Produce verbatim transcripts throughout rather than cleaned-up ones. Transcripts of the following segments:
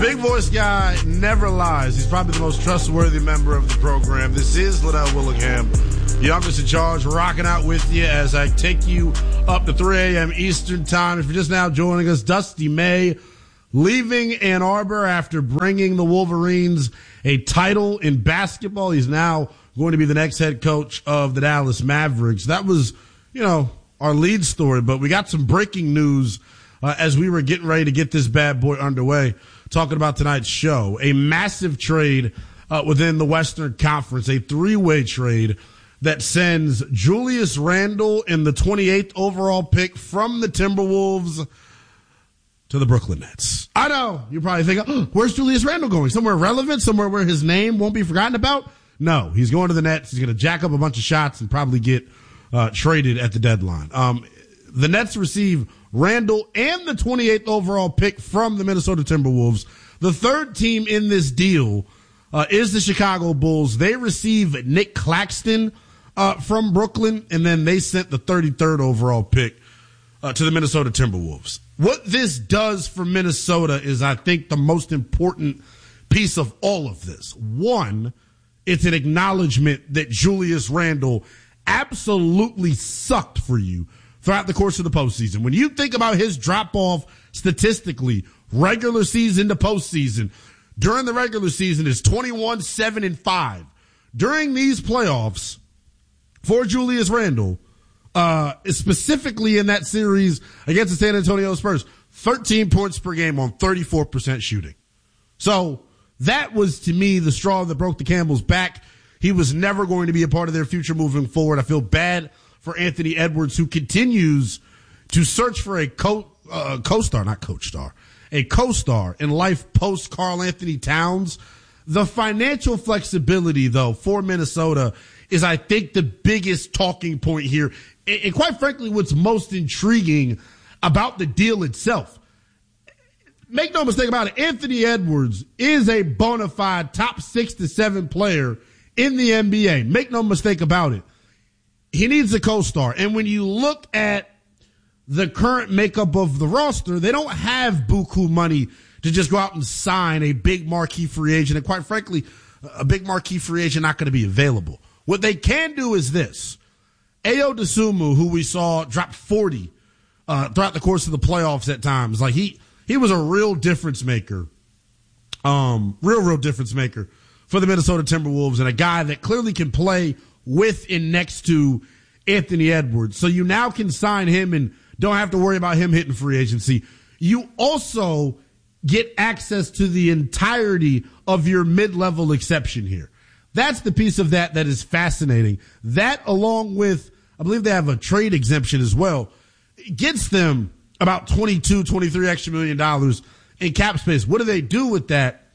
big voice guy never lies. He's probably the most trustworthy member of the program. This is Liddell Willingham, youngest in charge, rocking out with you as I take you up to three a.m. Eastern time. If you're just now joining us, Dusty May leaving Ann Arbor after bringing the Wolverines a title in basketball. He's now going to be the next head coach of the Dallas Mavericks. That was, you know, our lead story, but we got some breaking news uh, as we were getting ready to get this bad boy underway, talking about tonight's show. A massive trade uh, within the Western Conference, a three-way trade that sends Julius Randle in the twenty-eighth overall pick from the Timberwolves to the Brooklyn Nets. I know. You're probably thinking, oh, where's Julius Randle going? Somewhere relevant? Somewhere where his name won't be forgotten about? No, he's going to the Nets. He's going to jack up a bunch of shots and probably get uh, traded at the deadline. Um, the Nets receive Randle and the twenty-eighth overall pick from the Minnesota Timberwolves. The third team in this deal uh, is the Chicago Bulls. They receive Nick Claxton uh, from Brooklyn, and then they sent the thirty-third overall pick uh, to the Minnesota Timberwolves. What this does for Minnesota is, I think, the most important piece of all of this. One, it's an acknowledgement that Julius Randle absolutely sucked for you throughout the course of the postseason. When you think about his drop-off statistically, regular season to postseason, during the regular season is twenty-one, seven, and five. During these playoffs, for Julius Randle, uh, specifically in that series against the San Antonio Spurs, thirteen points per game on thirty-four percent shooting. So that was, to me, the straw that broke the camel's back. He was never going to be a part of their future moving forward. I feel bad for Anthony Edwards, who continues to search for a co, uh, co-star, not coach star, a co-star in life post Karl Anthony Towns. The financial flexibility, though, for Minnesota is, I think, the biggest talking point here. And, and quite frankly, what's most intriguing about the deal itself. Make no mistake about it, Anthony Edwards is a bona fide top six to seven player in the N B A. Make no mistake about it. He needs a co-star. And when you look at the current makeup of the roster, they don't have buku money to just go out and sign a big marquee free agent. And quite frankly, a big marquee free agent not going to be available. What they can do is this. Ayo Dosunmu, who we saw drop forty uh, throughout the course of the playoffs at times, like he he was a real difference maker, um, real real difference maker for the Minnesota Timberwolves, and a guy that clearly can play with and next to Anthony Edwards. So you now can sign him and don't have to worry about him hitting free agency. You also get access to the entirety of your mid-level exception here. That's the piece of that that is fascinating. That, along with, I believe they have a trade exemption as well, gets them about twenty-two, twenty-three extra million dollars in cap space. What do they do with that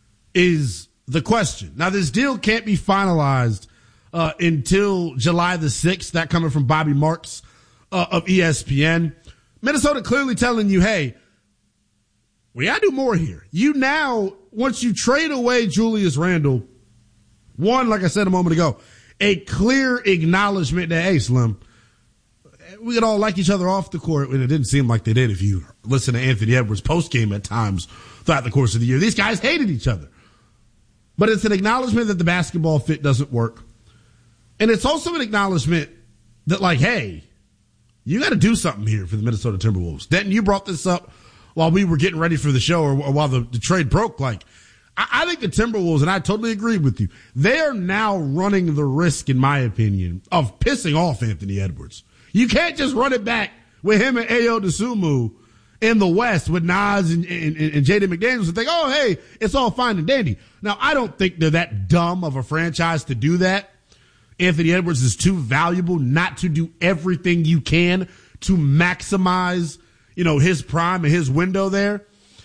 is the question. Now, this deal can't be finalized uh, until July the sixth. That coming from Bobby Marks uh, of E S P N. Minnesota clearly telling you, hey, we got to do more here. You now, once you trade away Julius Randle, one, like I said a moment ago, a clear acknowledgement that, hey, Slim, we could all like each other off the court, and it didn't seem like they did if you listen to Anthony Edwards' postgame at times throughout the course of the year. These guys hated each other. But it's an acknowledgement that the basketball fit doesn't work. And it's also an acknowledgement that, like, hey, you got to do something here for the Minnesota Timberwolves. Denton, you brought this up while we were getting ready for the show, or, or while the, the trade broke. Like, I, I think the Timberwolves, and I totally agree with you, they are now running the risk, in my opinion, of pissing off Anthony Edwards. You can't just run it back with him and Ayo Dosunmu in the West with Nas and, and, and Jaden McDaniels and think, oh, hey, it's all fine and dandy. Now, I don't think they're that dumb of a franchise to do that. Anthony Edwards is too valuable not to do everything you can to maximize, you know, his prime and his window there.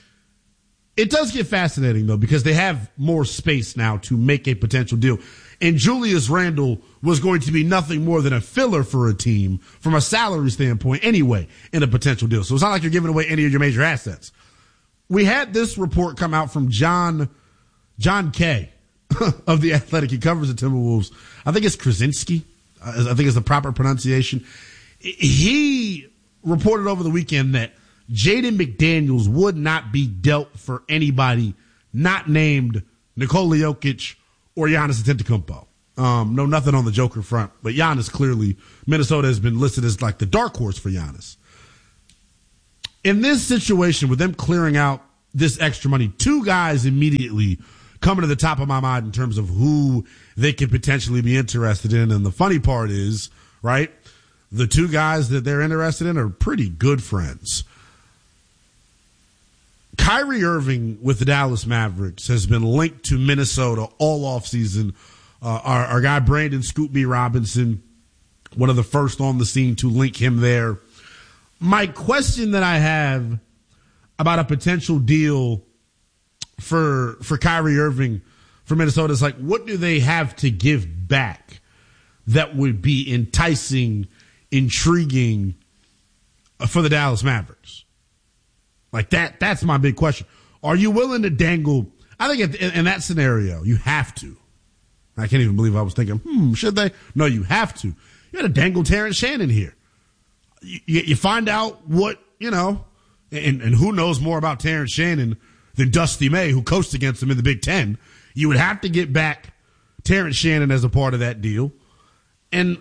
It does get fascinating, though, because they have more space now to make a potential deal. And Julius Randle was going to be nothing more than a filler for a team from a salary standpoint anyway in a potential deal. So it's not like you're giving away any of your major assets. We had this report come out from John John Kay of The Athletic. He covers the Timberwolves. I think it's Krasinski. I think it's the proper pronunciation. He reported over the weekend that Jaden McDaniels would not be dealt for anybody not named Nikola Jokic or Giannis Antetokounmpo. Um, no, nothing on the Joker front, but Giannis clearly, Minnesota has been listed as like the dark horse for Giannis. In this situation, with them clearing out this extra money, two guys immediately coming to the top of my mind in terms of who they could potentially be interested in. And the funny part is, right, the two guys that they're interested in are pretty good friends. Kyrie Irving with the Dallas Mavericks has been linked to Minnesota all offseason. Uh, our, our guy Brandon Scoot B. Robinson, one of the first on the scene to link him there. My question that I have about a potential deal for for Kyrie Irving for Minnesota is like, what do they have to give back that would be enticing, intriguing for the Dallas Mavericks? Like that, that's my big question. Are you willing to dangle? I think in, in that scenario, you have to. I can't even believe I was thinking, hmm, should they? No, you have to. You got to dangle Terrence Shannon here. You, you find out what, you know, and, and who knows more about Terrence Shannon than Dusty May, who coached against him in the Big Ten. You would have to get back Terrence Shannon as a part of that deal. And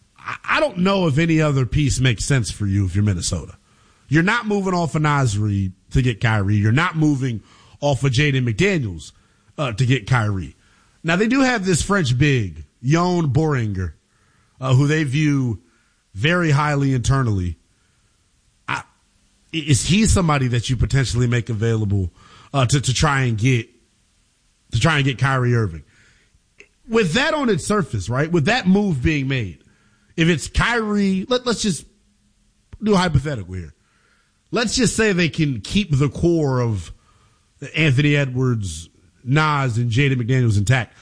I don't know if any other piece makes sense for you if you're Minnesota. You're not moving off of Nasri to get Kyrie. You're not moving off of Jaden McDaniels uh, to get Kyrie. Now, they do have this French big, Jon Boeringer, uh, who they view very highly internally. I, is he somebody that you potentially make available uh, to, to try and get to try and get Kyrie Irving? With that on its surface, right? With that move being made, if it's Kyrie, let, let's just do a hypothetical here. Let's just say they can keep the core of Anthony Edwards, Nas, and Jaden McDaniels intact.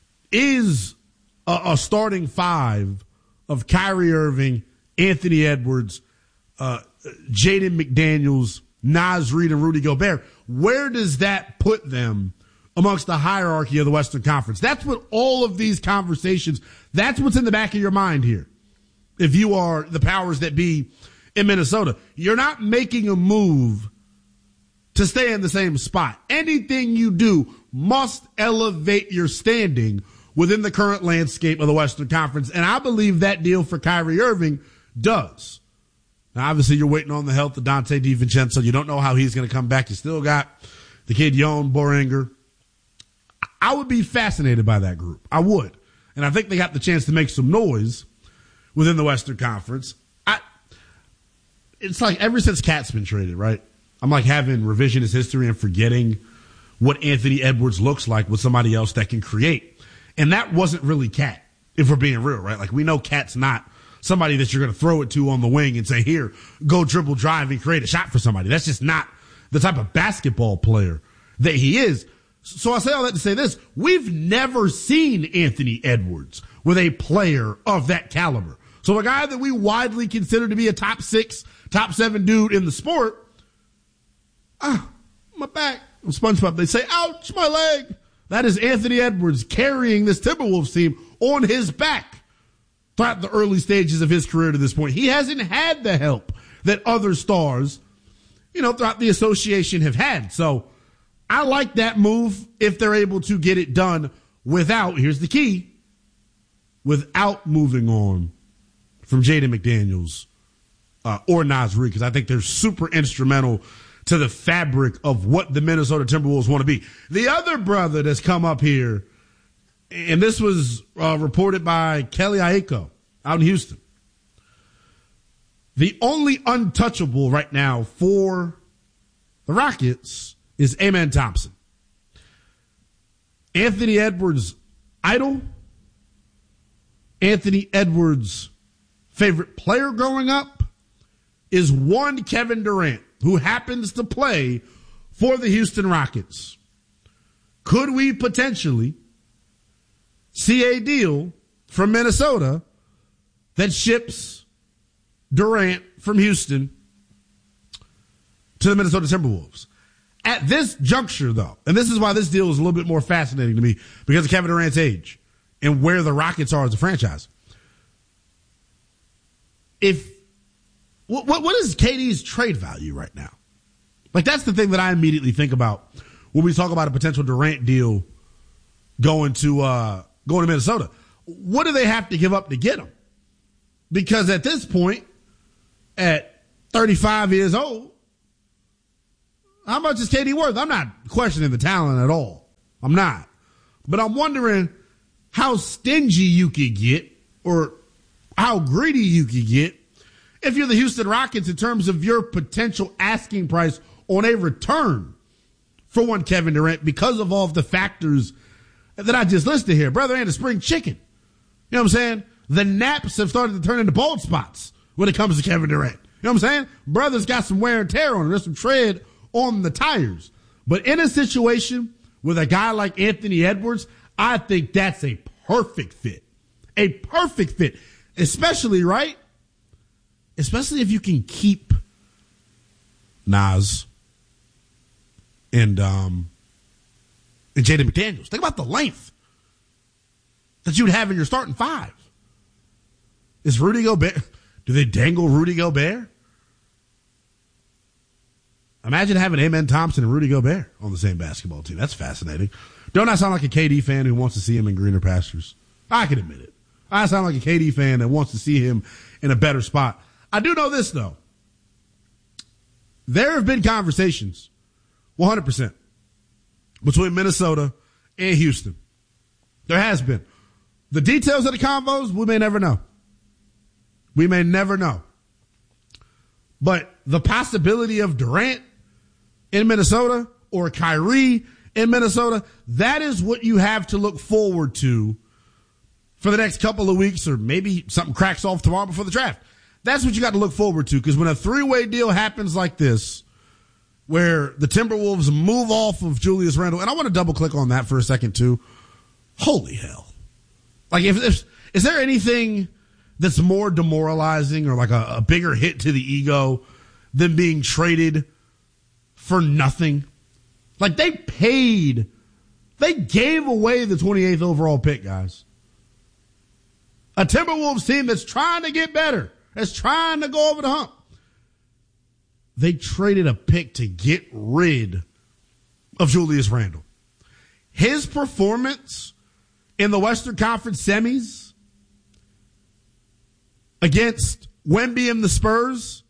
Is a, a starting five of Kyrie Irving, Anthony Edwards, uh, Jaden McDaniels, Naz Reid, and Rudy Gobert, where does that put them amongst the hierarchy of the Western Conference? That's what all of these conversations, that's what's in the back of your mind here. If you are the powers that be in Minnesota, you're not making a move to stay in the same spot. Anything you do must elevate your standing within the current landscape of the Western Conference. And I believe that deal for Kyrie Irving does. Now, obviously, you're waiting on the health of Dante DiVincenzo. You don't know how he's going to come back. You still got the kid, Jon Boeringer. I would be fascinated by that group. I would. And I think they got the chance to make some noise within the Western Conference. I, it's like ever since Cat's been traded, right? I'm like having revisionist history and forgetting what Anthony Edwards looks like with somebody else that can create. And that wasn't really Cat, if we're being real, right? Like we know Cat's not somebody that you're going to throw it to on the wing and say, here, go dribble, drive, and create a shot for somebody. That's just not the type of basketball player that he is. So I say all that to say this. We've never seen Anthony Edwards with a player of that caliber. So a guy that we widely consider to be a top six, top seven dude in the sport, ah, my back, SpongeBob, they say, ouch, my leg. That is Anthony Edwards carrying this Timberwolves team on his back throughout the early stages of his career to this point. He hasn't had the help that other stars, you know, throughout the association have had. So I like that move if they're able to get it done without, here's the key, without moving on from Jaden McDaniels uh, or Naz Reid, because I think they're super instrumental to the fabric of what the Minnesota Timberwolves want to be. The other brother that's come up here, and this was uh, reported by Kelly Aiko out in Houston. The only untouchable right now for the Rockets is Amen Thompson. Anthony Edwards' idol, Anthony Edwards' favorite player growing up is one Kevin Durant, who happens to play for the Houston Rockets. Could we potentially see a deal from Minnesota that ships Durant from Houston to the Minnesota Timberwolves? At this juncture, though, and this is why this deal is a little bit more fascinating to me because of Kevin Durant's age and where the Rockets are as a franchise. If what, what, what is K D's trade value right now? Like, that's the thing that I immediately think about when we talk about a potential Durant deal going to, uh, going to Minnesota. What do they have to give up to get him? Because at this point, at thirty-five years old, how much is K D worth? I'm not questioning the talent at all. I'm not. But I'm wondering how stingy you could get or how greedy you could get if you're the Houston Rockets in terms of your potential asking price on a return for one Kevin Durant because of all of the factors that I just listed here. Brother ain't a spring chicken. You know what I'm saying? The naps have started to turn into bald spots when it comes to Kevin Durant. You know what I'm saying? Brother's got some wear and tear on him. There's some tread on the tires. But in a situation with a guy like Anthony Edwards, I think that's a perfect fit. A perfect fit. Especially, right? Especially if you can keep Nas and um and Jaden McDaniels. Think about the length that you'd have in your starting five. Is Rudy Gobert, do they dangle Rudy Gobert? Imagine having Amen Thompson and Rudy Gobert on the same basketball team. That's fascinating. Don't I sound like a K D fan who wants to see him in greener pastures? I can admit it. I sound like a K D fan that wants to see him in a better spot. I do know this, though. There have been conversations, one hundred percent, between Minnesota and Houston. There has been. The details of the convos, we may never know. We may never know. But the possibility of Durant in Minnesota or Kyrie in Minnesota, that is what you have to look forward to for the next couple of weeks, or maybe something cracks off tomorrow before the draft. That's what you got to look forward to, because when a three-way deal happens like this, where the Timberwolves move off of Julius Randle, and I want to double-click on that for a second, too. Holy hell. Like, if, if is there anything that's more demoralizing or like a, a bigger hit to the ego than being traded for nothing? Like, they paid, they gave away the twenty-eighth overall pick, guys. A Timberwolves team that's trying to get better, that's trying to go over the hump. They traded a pick to get rid of Julius Randle. His performance in the Western Conference semis against Wemby and the Spurs,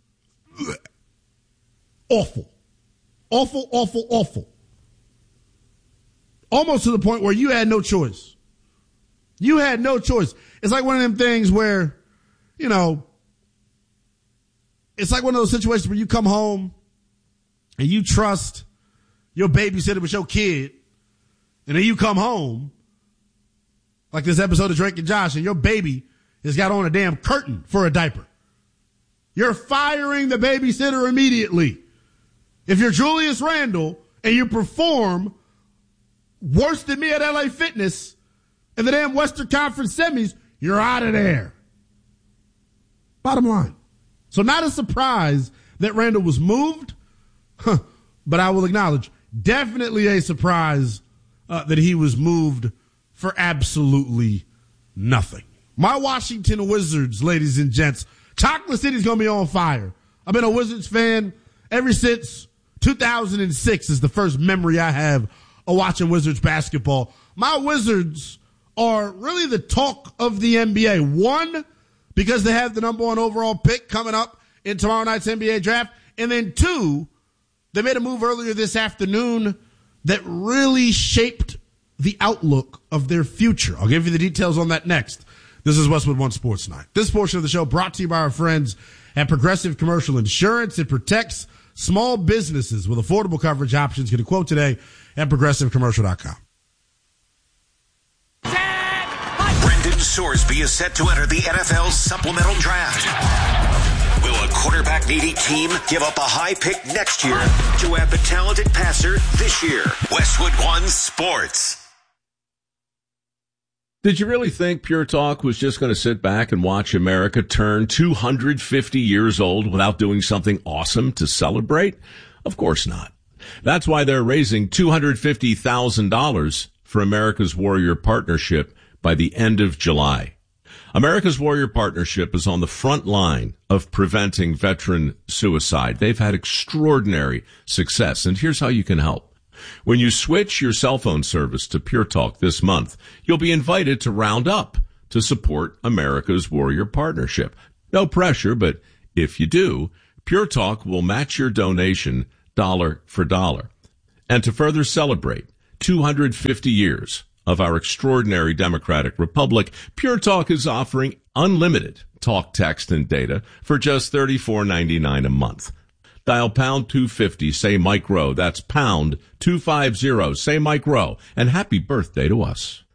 awful. Awful, awful, awful. Almost to the point where you had no choice. You had no choice. It's like one of them things where, you know, it's like one of those situations where you come home and you trust your babysitter with your kid, and then you come home, like this episode of Drake and Josh, and your baby has got on a damn curtain for a diaper. You're firing the babysitter immediately. If you're Julius Randle and you perform worse than me at L A Fitness in the damn Western Conference semis, you're out of there. Bottom line. So not a surprise that Randle was moved, huh, but I will acknowledge, definitely a surprise uh, that he was moved for absolutely nothing. My Washington Wizards, ladies and gents, Chocolate City's going to be on fire. I've been a Wizards fan ever since two thousand six is the first memory I have of watching Wizards basketball. My Wizards are really the talk of the N B A. One, because they have the number one overall pick coming up in tomorrow night's N B A draft. And then two, they made a move earlier this afternoon that really shaped the outlook of their future. I'll give you the details on that next. This is Westwood One Sports Night. This portion of the show brought to you by our friends at Progressive Commercial Insurance. It protects small businesses with affordable coverage options. Get a quote today at progressive commercial dot com. Brendan Sorsby is set to enter the N F L supplemental draft. Will a quarterback-needy team give up a high pick next year to have the talented passer this year? Westwood One Sports. Did you really think Pure Talk was just going to sit back and watch America turn two hundred fifty years old without doing something awesome to celebrate? Of course not. That's why they're raising two hundred fifty thousand dollars for America's Warrior Partnership by the end of July. America's Warrior Partnership is on the front line of preventing veteran suicide. They've had extraordinary success, and here's how you can help. When you switch your cell phone service to Pure Talk this month, you'll be invited to round up to support America's Warrior Partnership. No pressure, but if you do, Pure Talk will match your donation dollar for dollar. And to further celebrate two hundred fifty years of our extraordinary democratic republic, Pure Talk is offering unlimited talk, text, and data for just thirty-four ninety-nine a month. Dial pound two fifty, say Mike Rowe. That's pound two fifty, say Mike Rowe. And happy birthday to us.